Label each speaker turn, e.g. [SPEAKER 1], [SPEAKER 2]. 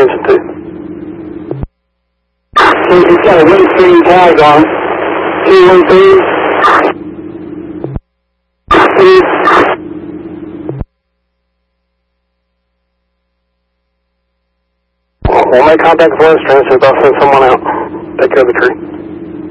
[SPEAKER 1] engine to.
[SPEAKER 2] It's got a windscreen tag on. 213.
[SPEAKER 1] We'll make contact with Western, so they'll send someone out. Take care of the tree.